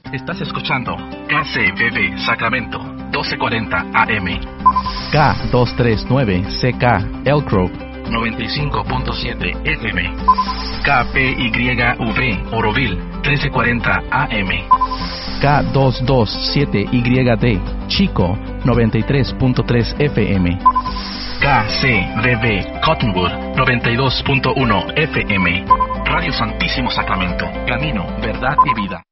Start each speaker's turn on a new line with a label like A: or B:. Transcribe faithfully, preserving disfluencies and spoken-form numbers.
A: Estás escuchando K C B B Sacramento, doce cuarenta A M.
B: K doscientos treinta y nueve C K Elk Grove,
A: noventa y cinco punto siete F M. K P Y V Oroville, trece cuarenta A M.
B: K doscientos veintisiete Y D Chico, noventa y tres punto tres F M.
A: K C B B Cottonwood, noventa y dos punto uno F M. Radio Santísimo Sacramento, camino, verdad y vida.